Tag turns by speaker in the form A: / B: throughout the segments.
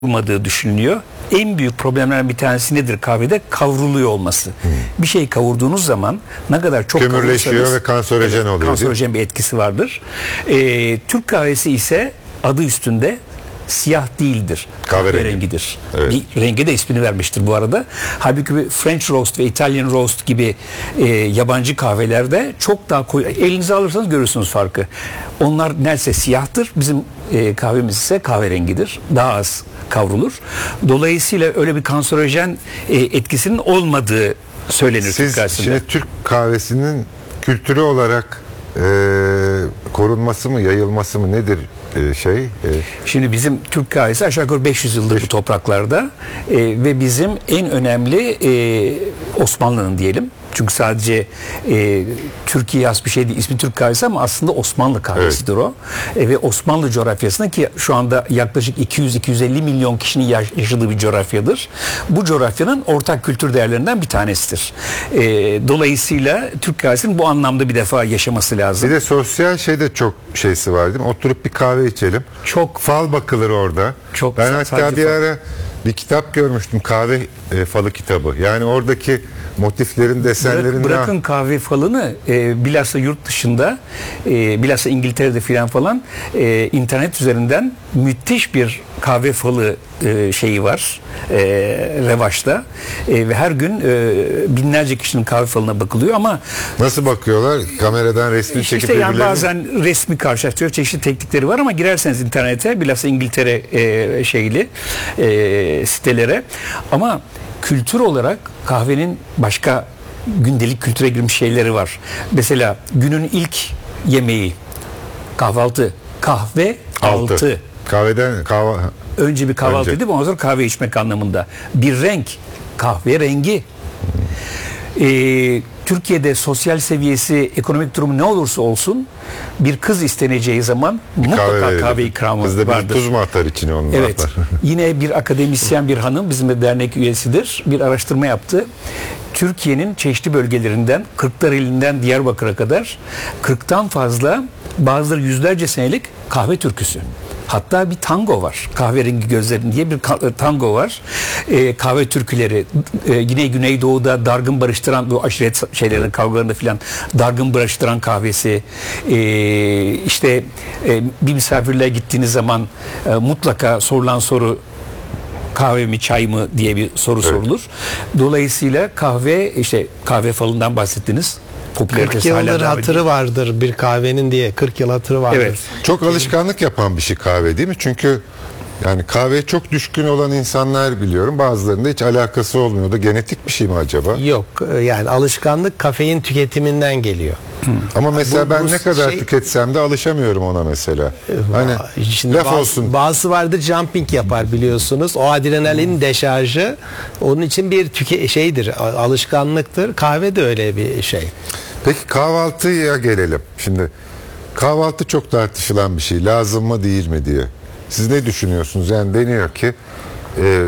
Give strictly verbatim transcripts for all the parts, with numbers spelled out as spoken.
A: olmadığı düşünülüyor. En büyük problemlerden bir tanesi nedir kahvede? Kavruluyor olması. Hmm. Bir şey kavurduğunuz zaman ne kadar çok
B: kömürleşiyor ve kanserojen evet, oluyor.
A: Kanserojen bir etkisi vardır. Ee, Türk kahvesi ise adı üstünde siyah değildir. Kahverengidir. Evet. Bir renge de ismini vermiştir bu arada. Halbuki French roast ve Italian roast gibi e, yabancı kahvelerde çok daha koyu. Elinize alırsanız görürsünüz farkı. Onlar neredeyse siyahtır. Bizim e, kahvemiz ise kahverengidir. Daha az kavrulur. Dolayısıyla öyle bir kanserojen e, etkisinin olmadığı söylenir.
B: Siz
A: Türk
B: şimdi Türk kahvesinin kültürü olarak e, korunması mı, yayılması mı nedir? şey. E...
A: Şimdi bizim Türk kahvesi aşağı yukarı beş yüz yıldır beş... bu topraklarda e, ve bizim en önemli e, Osmanlı'nın diyelim. Çünkü sadece e, Türkiye'ye has bir şey değil. İsmi Türk kahvesi ama aslında Osmanlı kahvesidir evet. o. E, ve Osmanlı coğrafyasında ki şu anda yaklaşık iki yüz iki yüz elli milyon kişinin yaş- yaşadığı bir coğrafyadır. Bu coğrafyanın ortak kültür değerlerinden bir tanesidir. E, dolayısıyla Türk kahvesinin bu anlamda bir defa yaşaması lazım.
B: Bir de sosyal şeyde çok şeysi var değil mi? Oturup bir kahve içelim. Çok fal bakılır orada. Çok ben hatta bir ara bir kitap görmüştüm. Kahve e, falı kitabı. Yani oradaki motiflerin, desenlerin...
A: Bırak, bırakın kahve falını e, bilhassa yurt dışında e, bilhassa İngiltere'de filan falan e, internet üzerinden müthiş bir kahve falı e, şeyi var e, revaçta e, ve her gün e, binlerce kişinin kahve falına bakılıyor ama
B: nasıl bakıyorlar? Kameradan resmi çekip
A: işte yani bazen resmi karşılaştırıyor. Çeşitli teknikleri var ama girerseniz internete bilhassa İngiltere e, şeyli e, sitelere ama kültür olarak kahvenin başka gündelik kültüre girmiş şeyleri var. Mesela günün ilk yemeği kahvaltı, kahve altı. altı.
B: Kahveden kahve
A: önce bir kahvaltı
B: önce.
A: edip ondan sonra kahve içmek anlamında. Bir renk, kahve rengi. Ee, Türkiye'de sosyal seviyesi, ekonomik durumu ne olursa olsun bir kız isteneceği zaman bir mutlaka kahve, kahve ikramı
B: Kızda
A: vardır.
B: Bir tuz mu atar içine onu?
A: Evet. Atar. Yine bir akademisyen bir hanım bizim de dernek üyesidir. Bir araştırma yaptı. Türkiye'nin çeşitli bölgelerinden Kırklareli'nden Diyarbakır'a kadar kırktan fazla bazıları yüzlerce senelik kahve türküsü. Hatta bir tango var. Kahverengi gözlerin diye bir tango var. Ee, kahve türküleri e, yine Güneydoğu'da dargın barıştıran bu aşiret şeylerinde kavgalarında filan dargın barıştıran kahvesi. Ee, işte e, bir misafirliğe gittiğiniz zaman e, mutlaka sorulan soru kahve mi çay mı diye bir soru evet. sorulur. Dolayısıyla kahve işte kahve falından bahsettiniz.
C: kırk yıldır hatırı vardır bir kahvenin diye kırk yıl hatırı vardır. Evet.
B: Çok alışkanlık yapan bir şey kahve değil mi? Çünkü yani kahveye çok düşkün olan insanlar biliyorum. Bazılarında hiç alakası olmuyor da genetik bir şey mi acaba?
C: Yok yani alışkanlık kafein tüketiminden geliyor.
B: Hmm. Ama mesela bu, ben bu ne kadar şey, tüketsem de alışamıyorum ona mesela. Hani
C: şimdi laf bazı, olsun. Bazısı vardır jumping yapar biliyorsunuz. O adrenalin hmm. deşarjı onun için bir tüke şeydir, alışkanlıktır. Kahve de öyle bir şey.
B: Peki kahvaltıya gelelim. Şimdi kahvaltı çok tartışılan bir şey. Lazım mı değil mi diye. Siz ne düşünüyorsunuz? Yani deniyor ki e,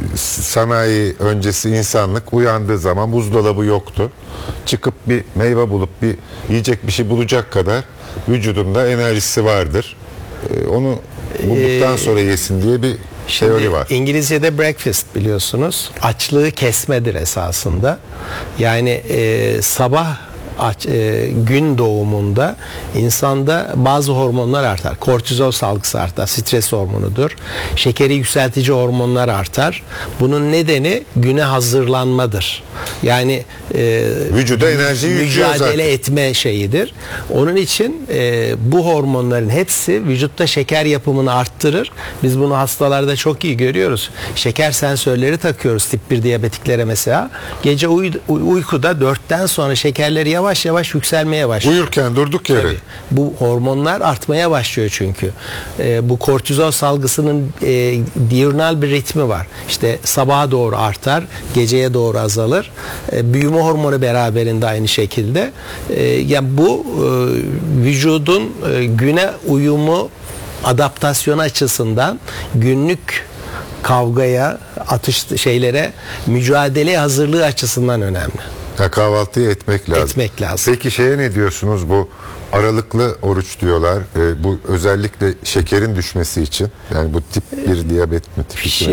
B: sanayi öncesi insanlık uyandığı zaman buzdolabı yoktu. Çıkıp bir meyve bulup bir yiyecek bir şey bulacak kadar vücudunda enerjisi vardır. E, onu bulduktan sonra yesin diye bir
C: Şimdi
B: teori var.
C: İngilizce'de breakfast biliyorsunuz. Açlığı kesmedir esasında. Yani e, sabah Aç, e, gün doğumunda insanda bazı hormonlar artar. Kortizol salgısı artar. Stres hormonudur. Şekeri yükseltici hormonlar artar. Bunun nedeni güne hazırlanmadır. Yani e,
B: vücuda enerji
C: mücadele etme şeyidir. Onun için e, bu hormonların hepsi vücutta şeker yapımını arttırır. Biz bunu hastalarda çok iyi görüyoruz. Şeker sensörleri takıyoruz tip bir diyabetiklere mesela. Gece uy- uykuda dörtten sonra şekerleri yavaş yavaş yavaş yükselmeye başlıyor.
B: Uyurken durduk yere. Tabii.
C: Bu hormonlar artmaya başlıyor çünkü. E, bu kortizol salgısının e, diurnal bir ritmi var. İşte sabaha doğru artar, geceye doğru azalır. E, büyüme hormonu beraberinde aynı şekilde. E, ya bu e, vücudun e, güne uyumu, adaptasyon açısından günlük kavgaya, atış şeylere, mücadele hazırlığı açısından önemli.
B: Ha, kahvaltıyı etmek lazım.
C: Etmek lazım.
B: Peki şeye ne diyorsunuz bu aralıklı oruç diyorlar. E, bu özellikle şekerin düşmesi için. Yani bu tip bir diyabet mi? Tip iki mi?